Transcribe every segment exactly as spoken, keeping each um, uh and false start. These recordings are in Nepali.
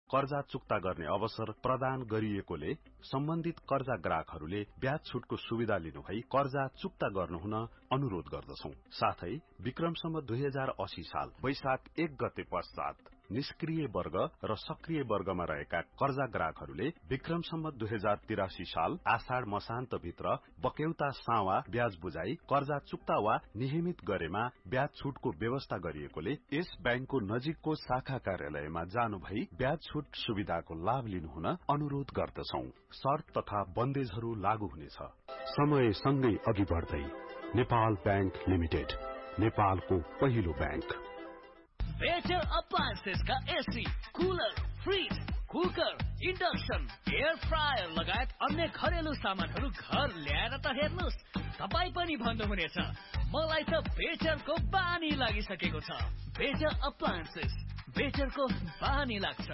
कर्जा चुक्ता गर्ने अवसर प्रदान गरिएकोले सम्बन्धित कर्जा ग्राहकहरूले ब्याज छुटको सुविधा लिनु भई कर्जा चुक्ता गर्नुहुन अनुरोध गर्दछौं। साथै विक्रम सम्वत दुई हजार अस्सी साल वैशाख एक गते पश्चात निष्क्रिय वर्ग र सक्रिय वर्गमा रहेका कर्जा ग्राहकहरूले विक्रम सम्वत दुई हजार तिरासी साल आषाढ़ मसान्त भित्र बक्यौता सावा ब्याज बुझाई कर्जा चुक्ता वा नियमित गरेमा ब्याज छुटको व्यवस्था गरिएकोले यस बैंकको नजिकको शाखा कार्यालयमा जानु भई ब्याज छुट सुविधाको लाभ लिनुहुन अनुरोध गर्दछौं। शर्त तथा बन्देजहरू लागू हुनेछ। समय सँगै अघि बढ्दै नेपाल बैंक लिमिटेड, नेपालको पहिलो बैंक। बेटर अप्लायन्सेस का AC, cooler, fridge, cooker, induction, air fryer लगायत अन्य घरेलु सामानहरू घर ल्याएर त हेर्नुस्, तपाई पनि भन्नुहुनेछ मलाई त बेटरको बानी लागिसकेको छ। बेटर अप्लायन्सेस, बेटरको बानी लाग्छ।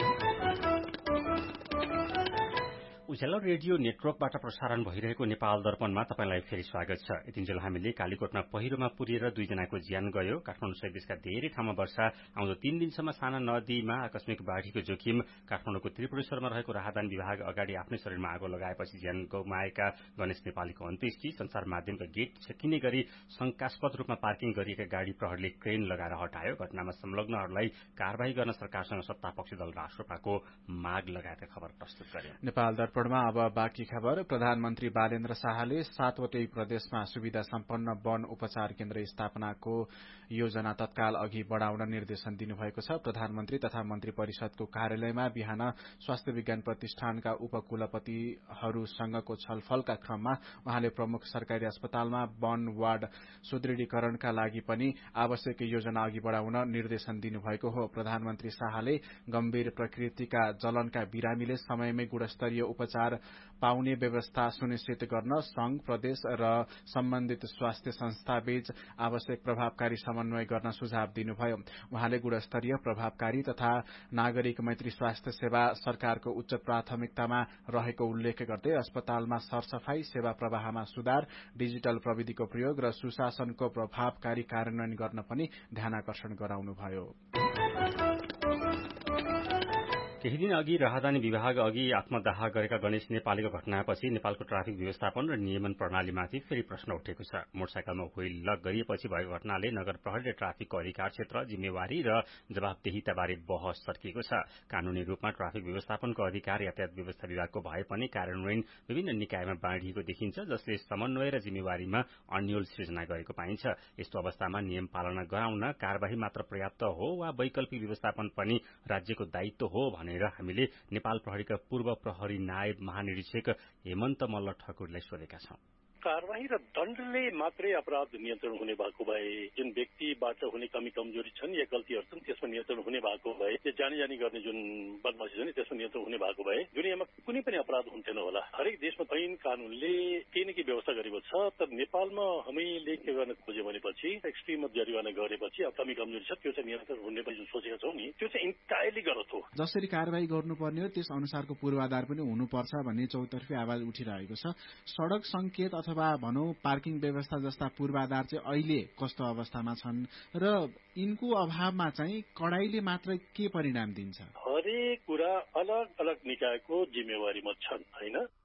उज्यालो रेडियो नेटवर्कबाट प्रसारण भइरहेको नेपाल दर्पणमा तपाईलाई फेरि स्वागत छ। यतिन्जेल हामीले कालीकोटमा पहिरोमा पुरिएर दुईजनाको ज्यान गयो। काठमाडौँ सहित देशका धेरै ठाउँमा वर्षा आउँदो तीन दिनसम्म साना नदीमा आकस्मिक बाढ़ीको जोखिम। काठमाडौँको त्रिपुरेश्वरमा रहेको राहदान विभाग अगाडि आफ्नै शरीरमा आगो लगाएपछि ज्यान गुमाएका गणेश नेपालीको अन्त्येष्टि। संचार माध्यमका गेट छेकिने गरी शंकास्पद रूपमा पार्किङ गरिएका गाड़ी प्रहरीले क्रेन लगाएर हटायो। घटनामा संलग्नहरूलाई कार्यवाही गर्न सरकारसँग सत्तापक्षी दल राष्ट्रपाको माग लगाएका खबर प्रस्तुत गरे। नेपाल दर्पण अब बाँकी खबर। प्रधानमन्त्री बालेन्द्र शाहले सातवटै प्रदेशमा सुविधा सम्पन्न वन उपचार केन्द्र स्थापनाको योजना तत्काल अघि बढ़ाउन निर्देशन दिनुभएको छ। प्रधानमन्त्री तथा मन्त्री परिषदको कार्यालयमा बिहान स्वास्थ्य विज्ञान प्रतिष्ठानका उपकुलपतिहरूसँगको छलफलका क्रममा उहाँले प्रमुख सरकारी अस्पतालमा वन वार्ड सुदृढीकरणका लागि पनि आवश्यक योजना अघि बढ़ाउन निर्देशन दिनुभएको हो। प्रधानमन्त्री शाहले गम्भीर प्रकृतिका जलनका बिरामीले समयमै गुणस्तरीय उपचार पाउने व्यवस्था सुनिश्चित गर्न संघ, प्रदेश र सम्बन्धित स्वास्थ्य संस्थाबीच आवश्यक प्रभावकारी समन्वय गर्न सुझाव दिनुभयो। उहाँले गुणस्तरीय, प्रभावकारी तथा नागरिक मैत्री स्वास्थ्य सेवा सरकारको उच्च प्राथमिकतामा रहेको उल्लेख गर्दै अस्पतालमा सरसफाई, सेवा प्रवाहमा सुधार, डिजिटल प्रविधिको प्रयोग र सुशासनको प्रभावकारी कार्यान्वयन गर्न पनि ध्यानाकर्षण गराउनुभयो। केही दिन अघि राहदानी विभाग अघि आत्मदाह गरेका गणेश नेपालीको घटनापछि नेपालको ट्राफिक व्यवस्थापन र नियमन प्रणालीमाथि फेरि प्रश्न उठेको छ। मोटरसाइकलमा व्हील लक गरिएपछि भएको घटनाले नगर प्रहरीले ट्राफिकको अधिकार क्षेत्र, जिम्मेवारी र जवाबदेहिताबारे बहस सर्किएको छ। कानूनी रूपमा ट्राफिक व्यवस्थापनको अधिकार यातायात व्यवस्था विभागको भए पनि कार्यान्वयन विभिन्न निकायमा बाँडिएको देखिन्छ, जसले समन्वय र जिम्मेवारीमा अन्यल सृजना गरेको पाइन्छ। यस्तो अवस्थामा नियम पालना गराउन कार्यवाही मात्र पर्याप्त हो वा वैकल्पिक व्यवस्थापन पनि राज्यको दायित्व हो भनेर हामीले नेपाल प्रहरीका पूर्व प्रहरी नायब महानिरीक्षक हेमन्त मल्ल ठकुरलाई सोधेका छौं। कारवाही र दण्डले मात्रै अपराध नियन्त्रण हुने भएको भए, जुन व्यक्तिबाट हुने कमी कमजोरी छन् या गल्तीहरू छन् त्यसमा नियन्त्रण हुने भएको भए, त्यो जानी जानी गर्ने जुन बदमाशी छ नि त्यसमा नियन्त्रण हुने भएको भए दुनियाँमा कुनै पनि अपराध हुन्थेन होला। हरेक देशमा ऐन कानूनले केही न केही व्यवस्था गरेको छ। तर नेपालमा हामीले के गर्न खोज्यो भनेपछि एक्सट्रिम जरिवाना गरेपछि अब कमी कमजोरी छ त्यो चाहिँ नियन्त्रण हुने पनि जुन सोचेका छौँ नि त्यो चाहिँ इन्टायरली गलत हो। जसरी कारवाही गर्नुपर्ने हो त्यस अनुसारको पूर्वाधार पनि हुनुपर्छ भन्ने चौतर्फी आवाज उठिरहेको छ। सड़क संकेत अथवा भनौं पार्किङ व्यवस्था जस्ता पूर्वाधार चाहिँ अहिले कस्तो अवस्थामा छन् र यिनको अभावमा चाहिँ कडाइले मात्र के परिणाम दिन्छ? हरेक कुरा अलग अलग निकायको जिम्मेवारीमा छन् हैन।